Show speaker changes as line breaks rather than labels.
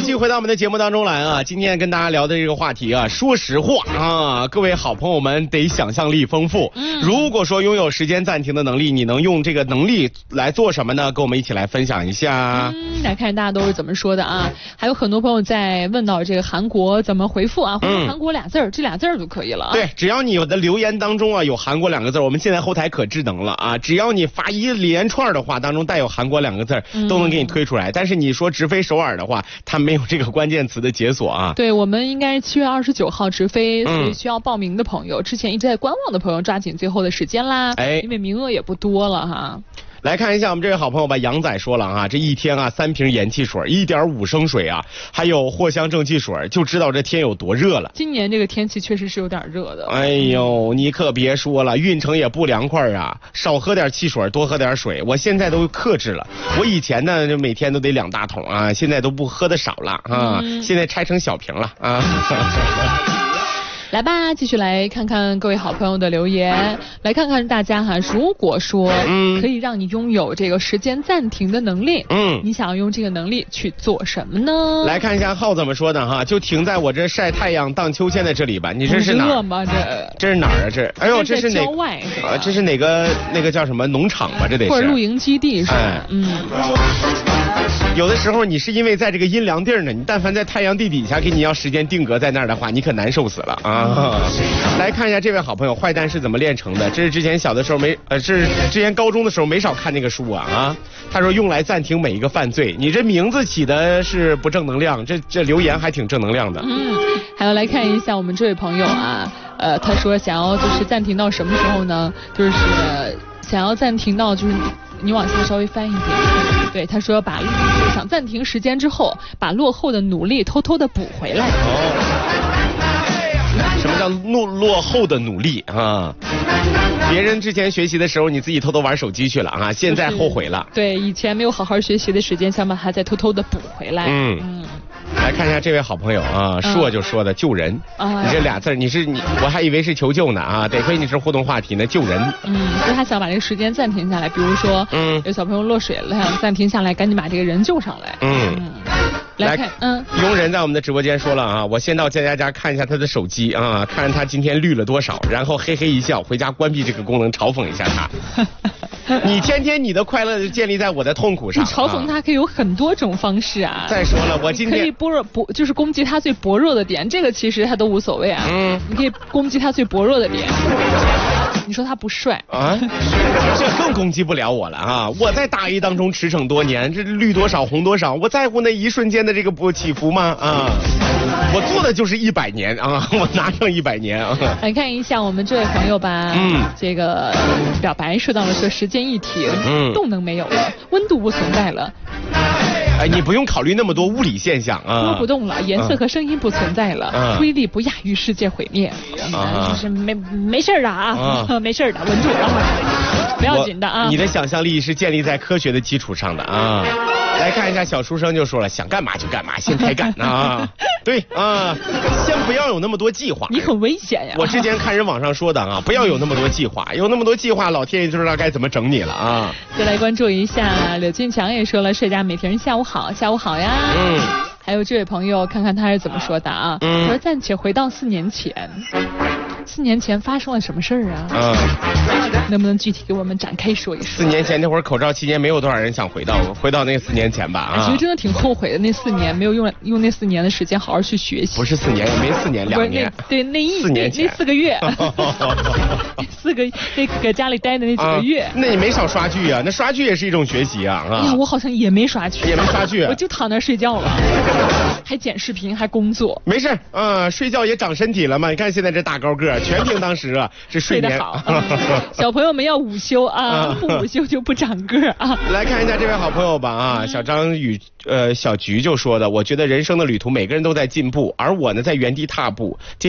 继续回到我们的节目当中来啊！今天跟大家聊的这个话题啊，说实话啊，各位好朋友们得想象力丰富。如果说拥有时间暂停的能力，你能用这个能力来做什么呢？跟我们一起来分享一下。
来看大家都是怎么说的啊？还有很多朋友在问到这个韩国怎么回复啊？回复韩国俩字儿，这俩字儿就可以了。
对，只要你有的留言当中啊有韩国两个字，我们现在后台可智能了啊！只要你发一连串的话当中带有韩国两个字，都能给你推出来。但是你说直飞首尔的话，它没有这个关键词的解锁啊。
对，我们应该是7月29号直飞，所以需要报名的朋友，之前一直在观望的朋友，抓紧最后的时间啦！因为名额也不多了哈。
来看一下我们这位好朋友吧，杨仔说了啊，这一天啊3瓶盐汽水，1.5升水啊，还有藿香正气水，就知道这天有多热了。
今年这个天气确实是有点热的。
哎呦，你可别说了，运程也不凉快啊，少喝点汽水，多喝点水。我现在都克制了，我以前呢就每天都得2大桶啊，现在都不喝的少了啊，现在拆成小瓶了啊。
来吧，继续来看看各位好朋友的留言，来看看大家哈。如果说可以让你拥有这个时间暂停的能力，你想要用这个能力去做什么呢？来
看一下浩怎么说的哈，就停在我这晒太阳荡秋千的这里吧。你这是哪儿
吗？
这是哪儿啊？这哎呦，这是哪？
郊外
这是哪个那个叫什么农场吧？这得是
或者露营基地是吧？
有的时候你是因为在这个阴凉地儿呢，你但凡在太阳地底下给你要时间定格在那儿的话，你可难受死了啊！来看一下这位好朋友坏蛋是怎么炼成的，这是之前小的时候是之前高中的时候没少看那个书啊。他说用来暂停每一个犯罪，你这名字起的是不正能量，这留言还挺正能量的。
还要来看一下我们这位朋友啊，他说想要就是暂停到什么时候呢？就是想要暂停到就是你往下稍微翻一点。对，他说想暂停时间之后，把落后的努力偷偷的补回来。
什么叫落后的努力啊？别人之前学习的时候，你自己偷偷玩手机去了啊，现在后悔了。
对，以前没有好好学习的时间，想把它再偷偷的补回来。
来看一下这位好朋友啊，说就说的救人，你这俩字我还以为是求救呢啊，得亏你是互动话题呢，救人。
所以他想把这个时间暂停下来，比如说有小朋友落水了，想暂停下来，赶紧把这个人救上来。来看，
佣人在我们的直播间说了啊，我先到佳佳看一下他的手机啊，看他今天绿了多少，然后嘿嘿一笑，回家关闭这个功能，嘲讽一下他。你天天你的快乐就建立在我的痛苦上。
你嘲讽他可以有很多种方式啊。
再说了，我今天
可以就是攻击他最薄弱的点，这个其实他都无所谓啊。你可以攻击他最薄弱的点。你说他不帅啊，
这更攻击不了我了啊！我在大 A 当中驰骋多年，这绿多少红多少，我在乎那一瞬间的这个起伏吗？啊，我做的就是100年啊，我拿上100年啊！
来看一下我们这位朋友吧，这个表白说到了说时间一停，动能没有了，温度不存在了。
哎，你不用考虑那么多物理现象啊。
波不动了，颜色和声音不存在了，威力不亚于世界毁灭。就是没事的啊，没事的，稳住啊，不要紧的啊。
你的想象力是建立在科学的基础上的啊。来看一下小书生就说了，想干嘛就干嘛，先开干啊。对啊，先不要有那么多计划。
你很危险呀。
我之前看人网上说的啊，不要有那么多计划，有那么多计划，老天爷就知道该怎么整你了啊。
再来关注一下柳金强也说了，睡家每天下午好，下午好呀。还有这位朋友，看看他是怎么说的啊？他说暂且回到4年前。4年前发生了什么事儿啊？能不能具体给我们展开说一说
？4年前那会儿口罩期间，没有多少人想回到那4年前吧？啊，
其实真的挺后悔的，那4年没有用那4年的时间好好去学习。
不是4年，也没4年，2年。
对，那
4年前
那4个月那搁家里待的那几个月。
那你没少刷剧啊？那刷剧也是一种学习啊！
哎呀，我好像也没刷剧，
也没刷剧，
我就躺那睡觉了，还剪视频，还工作。
没事睡觉也长身体了嘛。你看现在这大高个，全凭当时啊这睡
得好。小朋友们要午休啊，不午休就不长个啊。
来看一下这位好朋友吧啊，小张与小菊就说的，我觉得人生的旅途每个人都在进步，而我呢在原地踏步。